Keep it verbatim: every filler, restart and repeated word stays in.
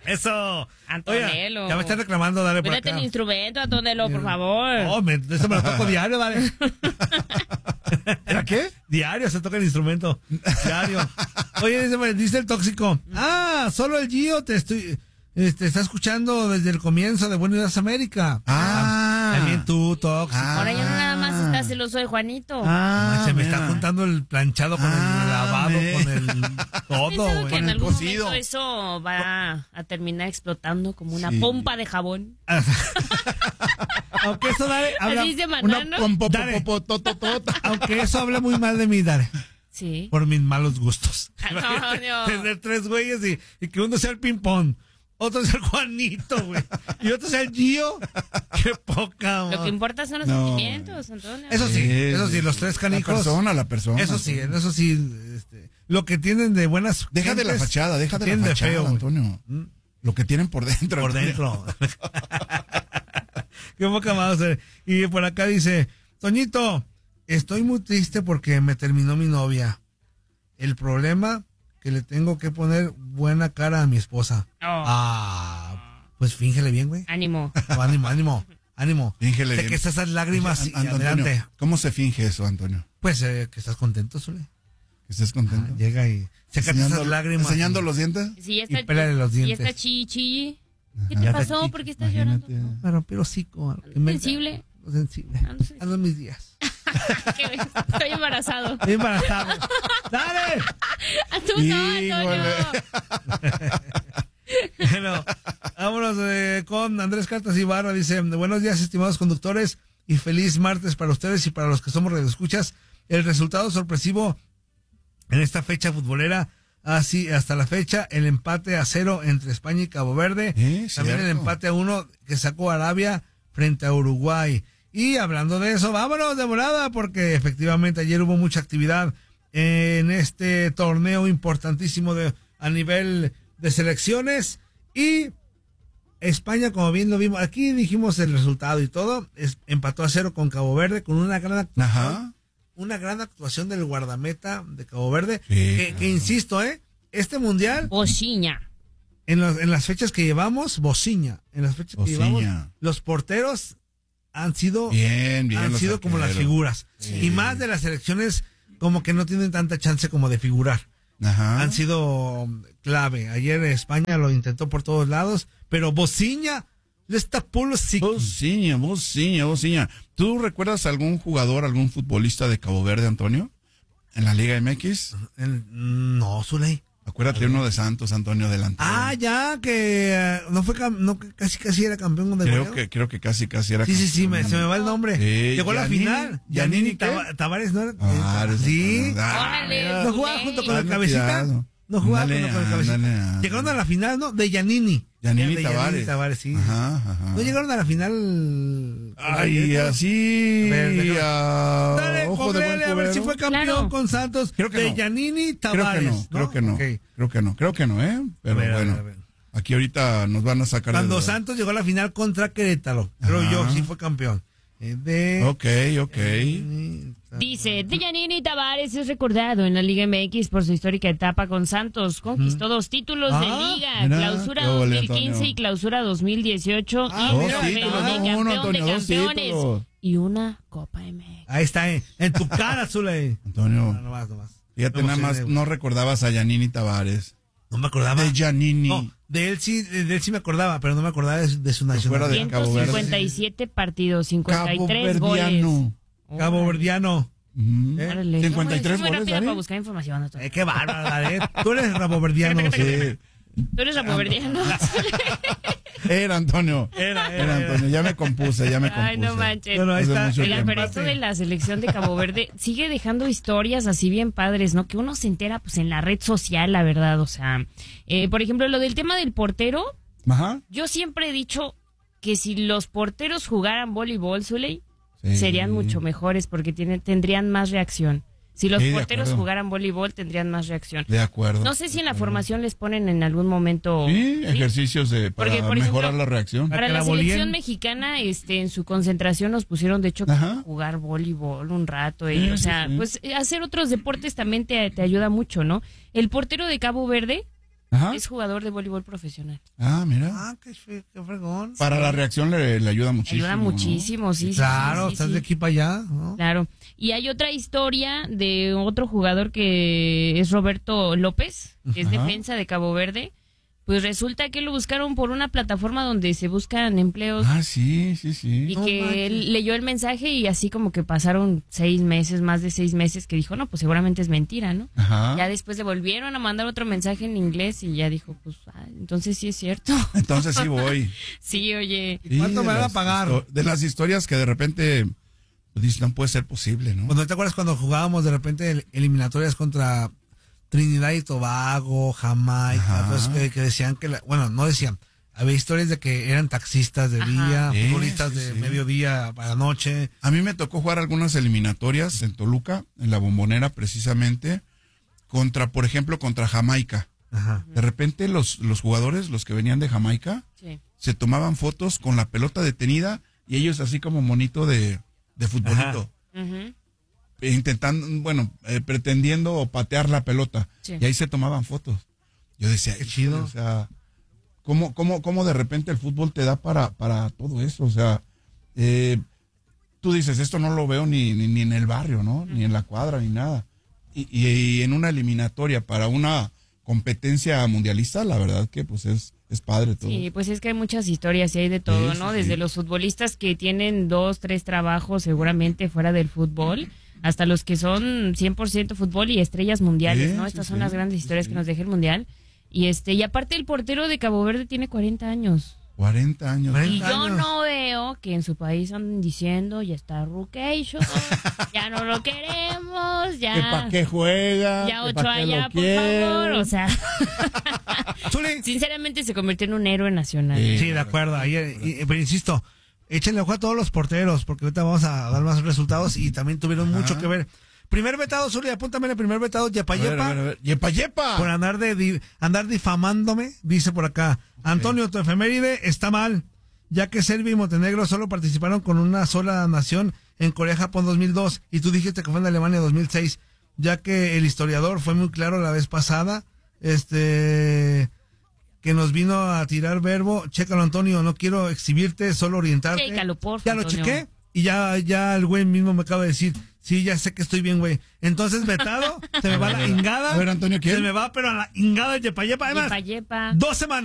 Eso. Antonello. Oye, ya me están reclamando, dale por Cuídate acá. el instrumento, Antonello, por favor. Oh, me, eso me lo toco diario, dale. ¿Era qué? Diario se toca el instrumento. Diario. Oye, dice, dice el tóxico. Ah, solo el Gio te estoy... Te está escuchando desde el comienzo de Buenos Días América. Ah. También tú, tóxico. Ah. Ahora ya no nada más está celoso de Juanito. Ah, se me mira. está juntando el planchado con Ah, el lavado, me- con el todo, Pensado que güey. en el algún cocido. momento eso va a terminar explotando como una Sí. pompa de jabón. Aunque eso, dale, habla, Así dice Una Manano. pompo, popo, to, to, to, to. aunque eso habla muy mal de mí, dale. Sí. Por mis malos gustos. Antonio. Tener tres güeyes y, y que uno sea el ping-pong, otro sea el Juanito, güey, y otro sea el Gio. Qué poca, Lo que man. importa son los No. sentimientos, Antonio. Eso sí, Sí, eso sí, los tres canijos. La persona, la persona. Eso sí, eso sí, este, lo que tienen de buenas. Deja de la gentes, fachada, deja de la tienen fachada, feo, güey. Antonio. ¿Mm? Lo que tienen por dentro. Por Antonio. dentro. Qué poca madre. Y por acá dice, Toñito, estoy muy triste porque me terminó mi novia. El problema que le tengo que poner buena cara a mi esposa. Oh. Ah, pues fíngele bien, güey. Ánimo. No, ánimo, ánimo, ánimo. Fíngele Sé bien. que estás esas lágrimas An- y Antonio, adelante. ¿cómo se finge eso, Antonio? Pues eh, que estás contento, Zule. Que estés contento. Ah, llega y sécate esas Enseñando- lágrimas. Enseñando los dientes. Si ya está, Y pélale los si ya dientes. está chi-chi. ¿Qué Ya te está pasó? chi- ¿Por qué estás imagínate. llorando? Me rompió el hocico. que me- Sensible. Sensible. Ando sensible. Ando en mis días. Que Estoy embarazado. Estoy embarazado. ¡Dale! A tú no, Híjole. Antonio. Bueno, vámonos eh, con Andrés Cartas Ibarra. Dice, buenos días, estimados conductores, y feliz martes para ustedes y para los que somos radioescuchas. El resultado sorpresivo en esta fecha futbolera, así hasta la fecha, el empate a cero entre España y Cabo Verde. Eh, También el cierto. empate a uno que sacó Arabia frente a Uruguay. Y hablando de eso, vámonos de volada, porque efectivamente ayer hubo mucha actividad en este torneo importantísimo de, a nivel de selecciones. Y España, como bien lo vimos, aquí dijimos el resultado y todo, es, empató a cero con Cabo Verde con una gran actuación, Ajá. una gran actuación del guardameta de Cabo Verde, Sí, que, claro. que insisto, eh, este mundial, Bociña. en, los, en las fechas que llevamos, Bociña, en las fechas Bociña. que llevamos, los porteros han sido, Bien, bien. han los sido como las arqueros. figuras, Sí. y más de las selecciones como que no tienen tanta chance como de figurar. Ajá. Han sido clave. Ayer España lo intentó por todos lados, pero Bociña les tapó los ciclos. Bociña, Bociña, Bociña. ¿Tú recuerdas algún jugador, algún futbolista de Cabo Verde, Antonio? En la Liga M X. El- No, Zuley. Acuérdate uno de Santos, Antonio, delantero. Ah, ya, que eh, no fue cam- no, que casi casi era campeón de creo goleo. que, creo que casi, casi era. Sí, sí, sí, me, campeón. se me va el nombre. Sí, Llegó a la Giannini- final. Giannini, Giannini ¿qué? Tava- Tavares, ¿no era? Ah, eres sí. Antonio. Ah, Órale. No jugaba junto con el Hazme cabecita. cuidado. No jugaba Ándale, junto con el cabecita. ándale, ándale. Llegaron a la final, ¿no? De Giannini. Giannini De Tavares. Tavares, sí. Ajá, ajá. No llegaron a la final. Ay, así. A ver, déjame- a Dale, ojo de googleale buen a ver si cubero. fue campeón Claro. con Santos. Creo que de no. Giannini Creo que Tavares. no, creo que no. Ok. Creo que no, creo que no, ¿eh? Pero A ver, a bueno. ver, a ver. Aquí ahorita nos van a sacar de Cuando duda. Santos llegó a la final contra Querétaro, creo Ajá. yo, sí fue campeón. Eh, de Ok, ok. Giannini Tavares. Dice, Giannini Tavares es recordado en la Liga M X por su histórica etapa con Santos. Conquistó dos títulos Ah, de Liga, mira, Clausura qué ole, dos mil quince Antonio. y Clausura dos mil dieciocho. Ah, y mira, trofeo títulos, de no, campeón uno, de Antonio, dos campeones. títulos. Y una Copa M X. Ahí está, eh, en tu cara, Zuley. Antonio, No, no más, no más. fíjate, Me nada más emocioné, no recordabas a Giannini Tavares. No me acordaba. De Giannini. No, de él sí, de él sí me acordaba, pero no me acordaba de, su- de su fuera nacionalidad. de Cabo ciento Verde. cincuenta y siete partidos, cincuenta y Cabo tres goles. Verdiano. Cabo Verdiano. Ujú. ¿Eh? Órale. cincuenta y tres No, es muy goles, rápida Dani. para buscar información. Antonio. Eh, qué bárbara, eh. Tú eres raboverdiano. Sí. Tú eres rapoverdiano. Era Antonio. Era, era, Era Antonio. Ya me compuse, ya me compuse. Ay, no manches. No, no, ahí Hace está. mucho el Oigan, pero empate. esto de la selección de Cabo Verde sigue dejando historias así bien padres, ¿no? Que uno se entera pues en la red social, la verdad, o sea, eh, por ejemplo, lo del tema del portero, Ajá. yo siempre he dicho que si los porteros jugaran voleibol, Zuley, Sí. serían mucho mejores porque tienen, tendrían más reacción. Si los Sí, de porteros acuerdo. jugaran voleibol, tendrían más reacción. De acuerdo. No sé si en la formación les ponen en algún momento... Sí, ¿sí? ejercicios de, para Porque, por mejorar ejemplo, la reacción. Para que la la selección volían. mexicana, este, en su concentración nos pusieron, de hecho, Ajá. jugar voleibol un rato. Y, Sí, o sí, sea, sí. pues hacer otros deportes también te, te ayuda mucho, ¿no? El portero de Cabo Verde Ajá. Es jugador de voleibol profesional. Ah, mira. Ah, qué, fe- qué fregón. Para la reacción le, le ayuda muchísimo. Ayuda ¿no? muchísimo, sí. sí, Claro, sí, sí, estás sí. de aquí para allá, ¿no? Claro. Y hay otra historia de otro jugador que es Roberto López, que es Ajá. defensa de Cabo Verde. Pues resulta que lo buscaron por una plataforma donde se buscan empleos. Ah, sí, sí, sí. Y No que manches. él leyó el mensaje y así como que pasaron seis meses, más de seis meses, que dijo, no, pues seguramente es mentira, ¿no? Ajá. Ya después le volvieron a mandar otro mensaje en inglés y ya dijo, pues, ah, entonces sí es cierto. Entonces sí voy. Sí, oye. ¿Y cuánto Sí, me de van a las pagar? histo- De las historias que de repente pues, dices, no puede ser posible, ¿no? Pues, ¿no te acuerdas cuando jugábamos de repente el- eliminatorias contra Trinidad y Tobago, Jamaica? Ajá. Pues, que, que decían que, la- bueno, no decían, había historias de que eran taxistas de Ajá. día, Sí, futbolistas sí, de sí. mediodía para la noche. A mí me tocó jugar algunas eliminatorias en Toluca, en la Bombonera precisamente, contra, por ejemplo, contra Jamaica. Ajá. De repente los, los jugadores, los que venían de Jamaica, Sí. se tomaban fotos con la pelota detenida y ellos así como monito de, de futbolito. Ujú. E intentando, bueno, eh, pretendiendo patear la pelota. Sí. Y ahí se tomaban fotos. Yo decía, qué chido. O sea, ¿cómo, cómo, cómo de repente el fútbol te da para, para todo eso? O sea, eh, tú dices, esto no lo veo ni, ni, ni en el barrio, ¿no? Ni en la cuadra, ni nada. Y, y, y en una eliminatoria para una competencia mundialista, la verdad que pues es, es padre todo. Sí, pues es que hay muchas historias y hay de todo, Sí, ¿no? sí, Desde sí. los futbolistas que tienen dos, tres trabajos seguramente fuera del fútbol, hasta los que son cien por ciento fútbol y estrellas mundiales, Sí, ¿no? sí, Estas son sí, las grandes sí, historias sí. que nos deja el mundial. Y este y aparte el portero de Cabo Verde tiene cuarenta años. cuarenta años. cuarenta Y yo años. no veo que en su país anden diciendo, ya está Rucation, ya no lo queremos, ya... ¿Que para qué juega? Ya ¿Que ocho pa' qué lo allá, por quiere? favor, o sea... Zuli. Sinceramente se convirtió en un héroe nacional. Sí. Sí, de acuerdo. Ahí, y- y- pero insisto, échenle ojo a todos los porteros, porque ahorita vamos a dar más resultados y también tuvieron Ajá. mucho que ver. Primer vetado, Zuli, apúntame el primer vetado, Yepa A ver, a Yepa, ver, a ver. ¡Yepa, yepa! por andar de di- andar difamándome, dice por acá. Antonio, tu efeméride está mal, ya que Serbia y Montenegro solo participaron con una sola nación en Corea-Japón dos mil dos y tú dijiste que fue en Alemania dos mil seis, ya que el historiador fue muy claro la vez pasada, este... que nos vino a tirar verbo. Chécalo, Antonio, no quiero exhibirte, solo orientarte. Chécalo, por Ya lo Antonio. chequé y ya, ya el güey mismo me acaba de decir, sí, ya sé que estoy bien, güey. Entonces, vetado, se me va la ingada. A ver, Antonio, ¿quién? Se me va, pero a la ingada de Yepa Yepa. Además, Yepa, yepa. dos semanas.